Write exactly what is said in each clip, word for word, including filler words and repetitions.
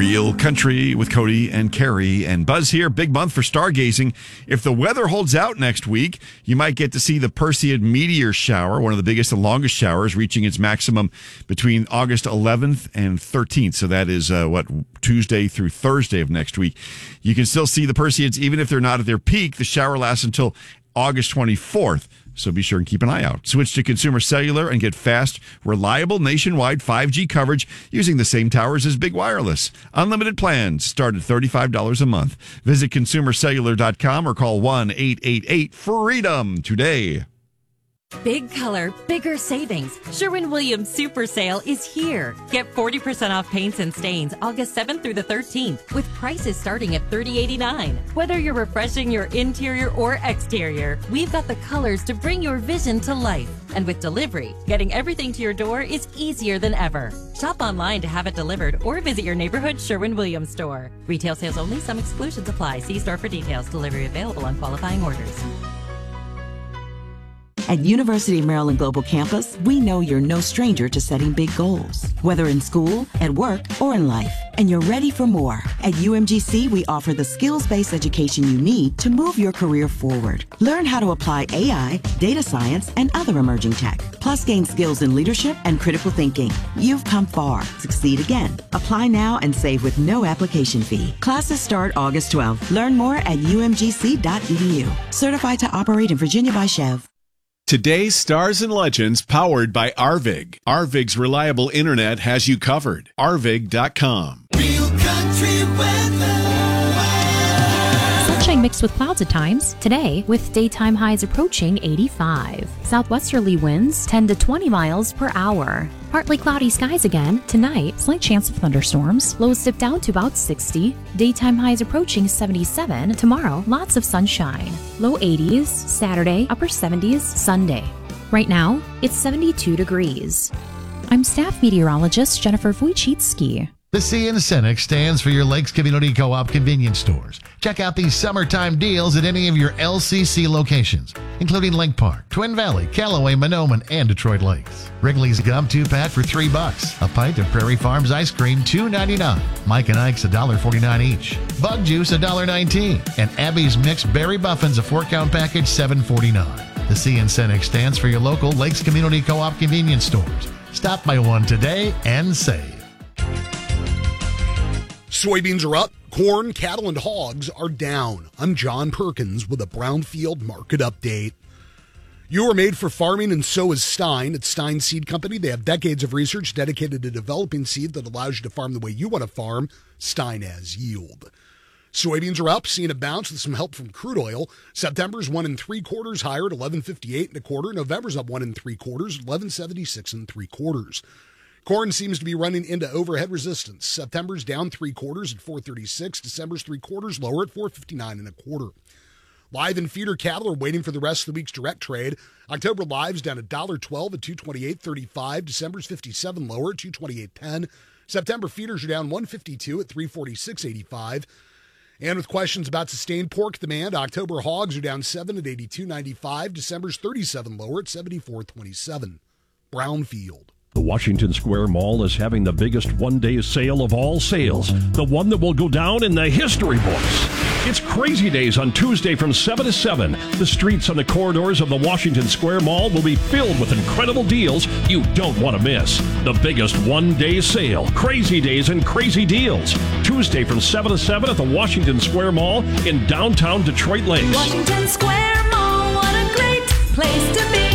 Real Country with Cody and Carrie and Buzz here. Big month for stargazing. If the weather holds out next week, you might get to see the Perseid meteor shower, one of the biggest and longest showers, reaching its maximum between August eleventh and thirteenth. So that is, uh, what, Tuesday through Thursday of next week. You can still see the Perseids even if they're not at their peak. The shower lasts until August twenty-fourth. So be sure and keep an eye out. Switch to Consumer Cellular and get fast, reliable nationwide five G coverage using the same towers as Big Wireless. Unlimited plans start at thirty-five dollars a month. Visit consumer cellular dot com or call one eight eight eight FREEDOM today. Big color, bigger savings. Sherwin-Williams Super Sale is here. Get forty percent off paints and stains August seventh through the thirteenth with prices starting at thirty dollars and eighty-nine cents. Whether you're refreshing your interior or exterior, we've got the colors to bring your vision to life. And with delivery, getting everything to your door is easier than ever. Shop online to have it delivered or visit your neighborhood Sherwin-Williams store. Retail sales only. Some exclusions apply. See store for details. Delivery available on qualifying orders. At University of Maryland Global Campus, we know you're no stranger to setting big goals, whether in school, at work, or in life, and you're ready for more. At U M G C, we offer the skills-based education you need to move your career forward. Learn how to apply A I, data science, and other emerging tech, plus gain skills in leadership and critical thinking. You've come far. Succeed again. Apply now and save with no application fee. Classes start August twelfth. Learn more at U M G C dot E D U. Certified to operate in Virginia by Chev. Today's Stars and Legends powered by Arvig. Arvig's reliable internet has you covered. Arvig dot com. Real country weather. Sunshine mixed with clouds at times. Today, with daytime highs approaching eighty-five. Southwesterly winds ten to twenty miles per hour. Partly cloudy skies again. Tonight, slight chance of thunderstorms. Lows dip down to about sixty. Daytime highs approaching seventy-seven. Tomorrow, lots of sunshine. Low eighties. Saturday, upper seventies. Sunday. Right now, it's seventy-two degrees. I'm staff meteorologist Jennifer Wojcicki. The C in Cenex stands for your Lakes Community Co-op convenience stores. Check out these summertime deals at any of your L C C locations, including Lake Park, Twin Valley, Callaway, Monoman, and Detroit Lakes. Wrigley's Gum two-pack for three bucks. A pint of Prairie Farms ice cream, two ninety-nine. Mike and Ike's one dollar forty-nine each. Bug Juice, one dollar nineteen. And Abby's Mixed Berry Muffins, a four-count package, seven forty-nine. The C in Cenex stands for your local Lakes Community Co-op convenience stores. Stop by one today and save. Soybeans are up, corn, cattle, and hogs are down. I'm John Perkins with a Brownfield Market Update. You are made for farming, and so is Stein. At Stein Seed Company, they have decades of research dedicated to developing seed that allows you to farm the way you want to farm. Stein has yield. Soybeans are up, seeing a bounce with some help from crude oil. September's one and three quarters higher at eleven fifty-eight and a quarter. November's up one and three quarters, eleven seventy-six and three quarters. Corn seems to be running into overhead resistance. September's down three quarters at four thirty-six. December's three quarters lower at four fifty-nine and a quarter. Live and feeder cattle are waiting for the rest of the week's direct trade. October live's down one dollar twelve at two twenty-eight thirty-five. December's fifty-seven lower at two twenty-eight ten. September feeders are down one fifty-two at three forty-six eighty-five. And with questions about sustained pork demand, October hogs are down seven at eighty-two ninety-five. December's thirty-seven lower at seventy-four twenty-seven. Brownfield. The Washington Square Mall is having the biggest one-day sale of all sales, the one that will go down in the history books. It's Crazy Days on Tuesday from seven to seven. The streets and the corridors of the Washington Square Mall will be filled with incredible deals you don't want to miss. The biggest one-day sale, Crazy Days and Crazy Deals. Tuesday from seven to seven at the Washington Square Mall in downtown Detroit Lakes. Washington Square Mall, what a great place to be.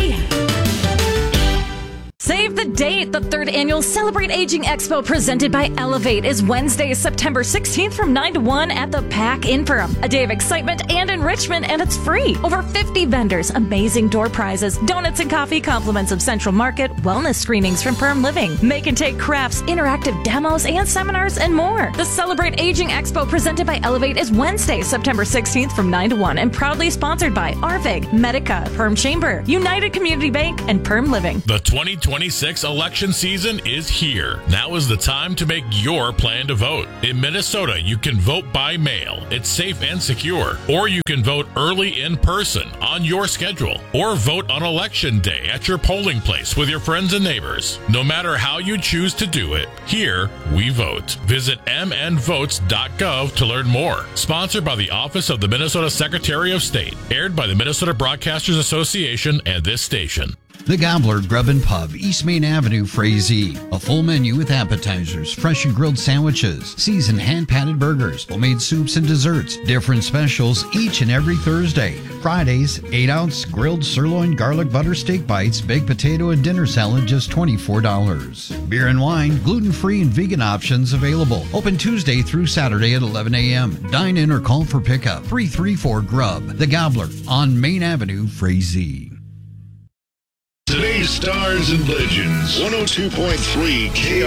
Save the date! The third annual Celebrate Aging Expo presented by Elevate is Wednesday, September sixteenth from nine to one at the Pack in Perham. A day of excitement and enrichment, and it's free. Over fifty vendors, amazing door prizes, donuts and coffee, compliments of Central Market, wellness screenings from Perm Living, make and take crafts, interactive demos, and seminars, and more. The Celebrate Aging Expo presented by Elevate is Wednesday, September sixteenth from nine to one and proudly sponsored by Arvig, Medica, Perm Chamber, United Community Bank, and Perm Living. The twenty twenty twenty-six election season is here. Now is the time to make your plan to vote. In Minnesota, you can vote by mail. It's safe and secure. Or you can vote early in person on your schedule. Or vote on election day at your polling place with your friends and neighbors. No matter how you choose to do it, here we vote. Visit m n votes dot gov to learn more. Sponsored by the Office of the Minnesota Secretary of State. Aired by the Minnesota Broadcasters Association and this station. The Gobbler Grub and Pub, East Main Avenue, Frazee. A full menu with appetizers, fresh and grilled sandwiches, seasoned hand-patted burgers, homemade soups and desserts. Different specials each and every Thursday. Fridays, eight ounce grilled sirloin garlic butter steak bites, baked potato and dinner salad, just twenty-four dollars. Beer and wine, gluten-free and vegan options available. Open Tuesday through Saturday at eleven a.m. Dine in or call for pickup. three three four Grub. The Gobbler on Main Avenue, Frazee. Today's Stars and Legends, one oh two point three K